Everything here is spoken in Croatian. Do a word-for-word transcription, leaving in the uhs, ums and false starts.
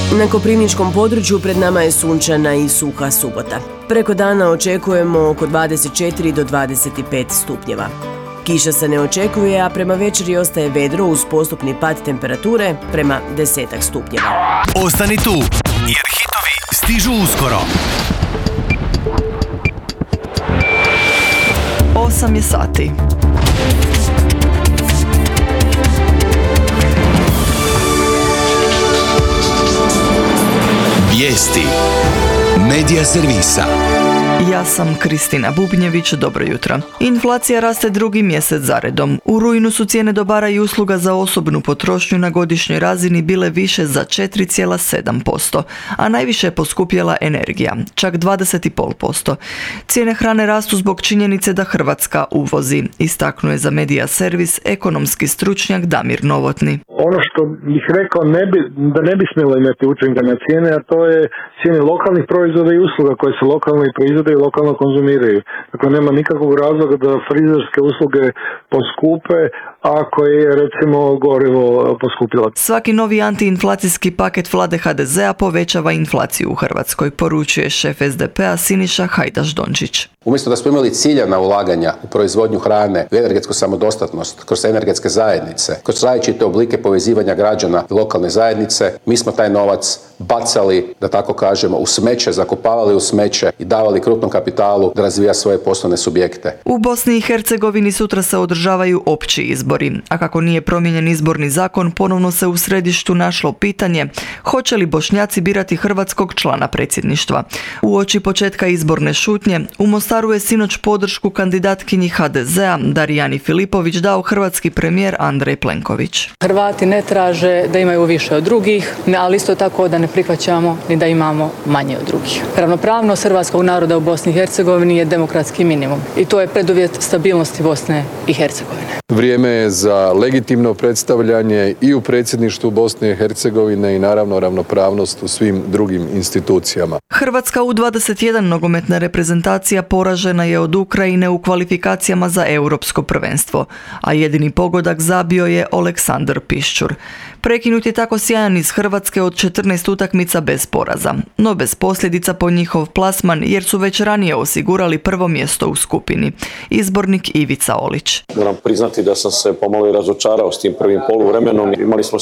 Na koprivničkom području pred nama je sunčana i suha subota. Preko dana očekujemo oko dvadeset četiri do dvadeset pet stupnjeva. Kiša se ne očekuje, a prema večeri ostaje vedro uz postupni pad temperature prema desetak stupnjeva. Ostani tu, jer hitovi stižu uskoro. Osam je sati. Vijesti Medija servisa. Ja sam Kristina Bubnjević, dobro jutro. Inflacija raste drugi mjesec zaredom. U rujnu su cijene dobara i usluga za osobnu potrošnju na godišnjoj razini bile više za četiri zarez sedam posto, a najviše je poskupjela energija, čak dvadeset zarez pet posto. Cijene hrane rastu zbog činjenice da Hrvatska uvozi, istaknuje za Medija servis ekonomski stručnjak Damir Novotni. Ono što bih rekao ne bi, da ne bi smjelo imati učinka na cijene, a to je cijene lokalnih proizvoda i usluga koje se lokalno i proizvode i lokalno konzumiraju. Dakle, nema nikakvog razloga da frizerske usluge poskupe ako je, recimo, gorivo poskupilo. Svaki novi antiinflacijski paket vlade ha de zea povećava inflaciju u Hrvatskoj, poručuje šef es de pe a Siniša Hajdaš-Dončić. Umjesto da smo imali ciljana ulaganja u proizvodnju hrane, u energetsku samodostatnost, kroz energetske zajednice, kroz različite oblike povezivanja građana i lokalne zajednice, mi smo taj novac bacali, da tako kažemo, u smeće, zakopavali u smeće i davali krupnom kapitalu da razvija svoje poslovne subjekte. U Bosni i Hercegovini sutra se održavaju opći izbori, a kako nije promijenjen izborni zakon, ponovno se u središtu našlo pitanje hoće li Bošnjaci birati hrvatskog člana predsjedništva. Uoči početka izborne šutnje, u Mostaru je sinoć podršku kandidatkinji ha de zea Darijani Filipović dao hrvatski premijer Andrej Plenković. Hrvati ne traže da imaju više od drugih, ali isto tako da ne prihvaćamo ni da imamo manje od drugih. Ravnopravnost hrvatskog naroda u Bosni i Hercegovini je demokratski minimum i to je preduvjet stabilnosti Bosne i Hercegovine. Vrijeme je za legitimno predstavljanje i u predsjedništvu Bosne i Hercegovine i naravno ravnopravnost u svim drugim institucijama. Hrvatska u dvadeset jedan nogometna reprezentacija poražena je od Ukrajine u kvalifikacijama za europsko prvenstvo, a jedini pogodak zabio je Aleksandar Piščur. Prekinut je tako sjajan iz Hrvatske od četrnaest utakmica bez poraza, no bez posljedica po njihov plasman jer su već ranije osigurali prvo mjesto u skupini. Izbornik Ivica Olić. Moram priznati da sam se pomalo i razočarao s tim prvim poluvremenom. Imali smo